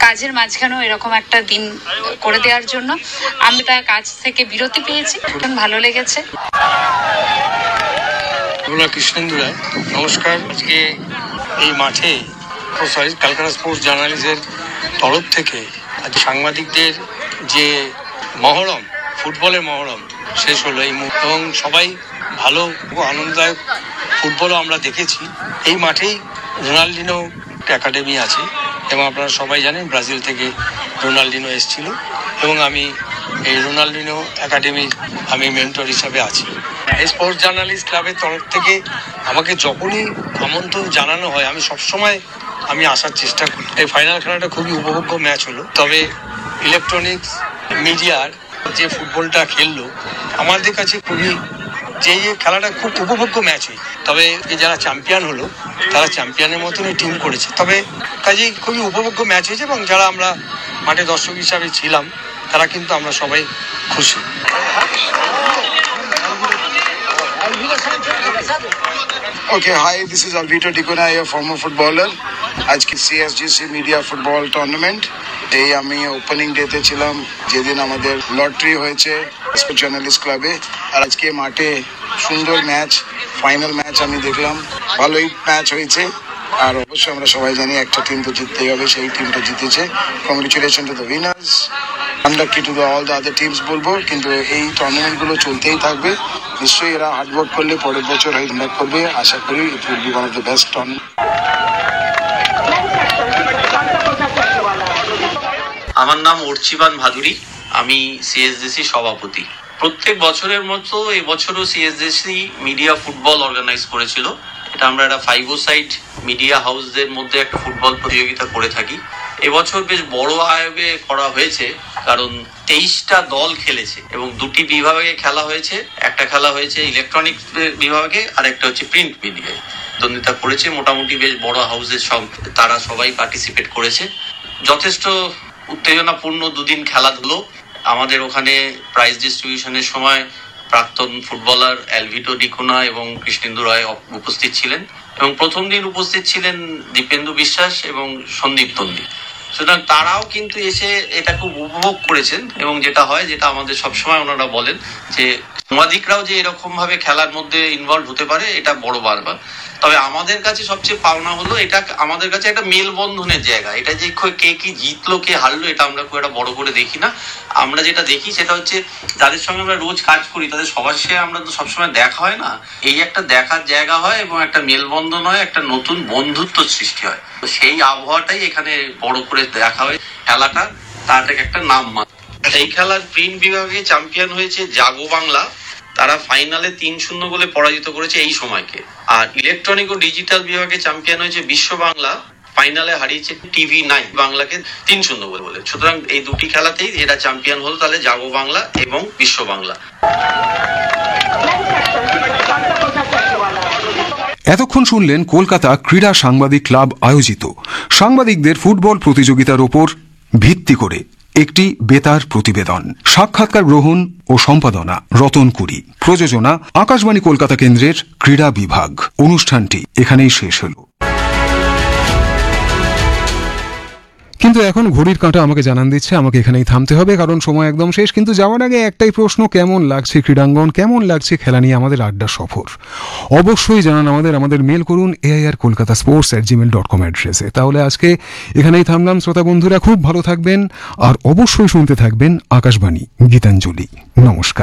কাজের মাঝখানেও এরকম একটা দিন করে দেওয়ার জন্য আমরা কাজ থেকে বিরতি পেয়েছি, ভালো লেগেছে। কৃষ্ণেন্দু রায়, নমস্কার। আজকে এই মাঠে ক্যালকাটা স্পোর্টস জার্নালিস্টের তরফ থেকে আজ সাংবাদিকদের যে মহরম, ফুটবলের মহরম শেষ হলো এই এবং সবাই ভালো আনন্দদায়ক ফুটবলও আমরা দেখেছি। এই মাঠেই রোনাল্ডিনো একাডেমি আছে এবং আপনারা সবাই জানেন ব্রাজিল থেকে রোনাল্ডিনো এসেছিল এবং আমি এই রোনাল্ডিনো একাডেমির আমি মেন্টর হিসাবে আছি। এই স্পোর্টস জার্নালিস্ট ক্লাবের তরফ থেকে আমাকে যখনই আমন্ত্রণ জানানো হয় আমি সবসময় আসার চেষ্টা করি। এই ফাইনাল খেলাটা খুবই উপভোগ্য ম্যাচ হলো, তবে ইলেকট্রনিক্স মিডিয়ার যে ফুটবলটা খেললো আমাদের কাছে খুবই যে খেলাটা খুব উপভোগ্য ম্যাচ হয়। তবে যারা চ্যাম্পিয়ন হলো তারা চ্যাম্পিয়নের মতনই টিম করেছে, তবে কাজেই খুবই উপভোগ্য ম্যাচ হয়েছে এবং যারা আমরা মাঠে দর্শক হিসাবে ছিলাম তারা কিন্তু আমরা সবাই খুশি। Okay, hi, this is Alvito Dicona, a former footballer. আজকে CSGC মিডিয়া ফুটবল টুর্নামেন্ট এই আমি ওপেনিং ডেতে ছিলাম যেদিন আমাদের লটারি হয়েছে স্পোর্টস জার্নালিস্ট ক্লাবে। আর আজকে মাঠে সুন্দর ম্যাচ, ফাইনাল ম্যাচ আমি দেখলাম, ভালোই ম্যাচ হয়েছে। আর অবশ্যই আমরা সবাই জানি একটা টিম তো জিততেই হবে, সেই টিমটা জিতেছে। Congratulation to the winners, unlucky to the all the other teams বলবো। কিন্তু এই টুর্নামেন্টগুলো চলতেই থাকবে, নিশ্চয়ই এরা হার্ডওয়ার্ক করলে পরের বছর হাইলাইট করবে। আশা করি it will be one of the best tournament. আমার নাম অর্চিবান ভাদুরী, আমি সিএসডিসি সভাপতি। প্রত্যেক বছরের মতো এবছরও সিএসডিসি মিডিয়া ফুটবল অর্গানাইজ করেছিল। এটা আমরা একটা 5-a-side মিডিয়া হাউসদের মধ্যে একটা ফুটবল প্রতিযোগিতা করে থাকি। এবছর বেশ বড় আয়োগে করা হয়েছে, কারণ 23টা দল খেলেছে এবং 2টি বিভাগে খেলা হয়েছে। একটা খেলা হয়েছে ইলেকট্রনিক্স বিভাগে আর একটা হচ্ছে প্রিন্ট মিডিয়ায়। প্রতিদ্বন্দ্বিতা করেছে মোটামুটি বেশ বড় হাউসের সব, তারা সবাই পার্টিসিপেট করেছে। যথেষ্ট উত্তেজনাপূর্ণ দুদিন খেলাধুলো। আমাদের ওখানে প্রাইজ ডিস্ট্রিবিউশনের সময় প্রাক্তন ফুটবলার অ্যালভিটো ডিকোনা এবং কৃষ্ণেন্দু রায় উপস্থিত ছিলেন এবং প্রথম দিন উপস্থিত ছিলেন দীপেন্দু বিশ্বাস এবং সন্দীপ তন্ডি। সুতরাং তারাও কিন্তু এসে এটা খুব উপভোগ করেছেন এবং যেটা আমাদের সবসময় ওনারা বলেন যে সাংবাদিকরাও যে এরকম ভাবে খেলার মধ্যে ইনভলভ হতে পারে, এটা বড় বারবার। তবে আমাদের কাছে সবচেয়ে পাওনা হলো এটা আমাদের কাছে একটা মেলবন্ধনের জায়গা। এটা যে কে কি জিতলো কে হারলো এটা আমরা খুব একটা বড় করে দেখি না। আমরা যেটা দেখি সেটা হচ্ছে যাদের সঙ্গে আমরা রোজ কাজ করি তাদের সবার সাথে আমরা তো সবসময় দেখা হয় না, এই একটা দেখার জায়গা হয় এবং একটা মেলবন্ধন হয়, একটা নতুন বন্ধুত্ব সৃষ্টি হয়। তো সেই আবহাওয়াটাই এখানে বড় করে দেখা হয়। খেলাটা তার একটা নাম মাত্র। এই খেলার প্রিন্ট বিভাগে চ্যাম্পিয়ন হয়েছে জাগো বাংলা, তারা ফাইনালে 3-0 গোলে পরাজিত করেছে এই সময়কে। আর ইলেকট্রনিক ও ডিজিটাল বিভাগে চ্যাম্পিয়ন হয়েছে বিশ্ব বাংলা, ফাইনালে হারিয়েছে TV9 বাংলাকে 3-0 বলে। সুতরাং এই দুটি খেলাতেই এরা চ্যাম্পিয়ন হলো, তাহলে জাগো বাংলা এবং বিশ্ব বাংলা। এতক্ষণ শুনলেন কলকাতা ক্রীড়া সাংবাদিক ক্লাব আয়োজিত সাংবাদিকদের ফুটবল প্রতিযোগিতার ওপর ভিত্তি করে একটি বেতার প্রতিবেদন। সাক্ষাৎকার গ্রহণ ও সম্পাদনা রতন কুরি, প্রযোজনা আকাশবাণী কলকাতা কেন্দ্রের ক্রীড়া বিভাগ। অনুষ্ঠানটি এখানেই শেষ হল। কিন্তু এখন ঘড়ির কাঁটা আমাকে জানান দিচ্ছে আমাকে এখানেই থামতে হবে, কারণ সময় একদম শেষ। কিন্তু যাওয়ার আগে একটাই প্রশ্ন, কেমন লাগছে ক্রীড়াঙ্গন, কেমন লাগছে খেলা নিয়ে আমাদের আড্ডা সফর? অবশ্যই জানান আমাদের মেল করুন air@kolkatasports@gmail.com অ্যাড্রেসে। তাহলে আজকে এখানেই থামলাম শ্রোতা বন্ধুরা, খুব ভালো থাকবেন আর অবশ্যই শুনতে থাকবেন আকাশবাণী গীতাঞ্জলি। নমস্কার।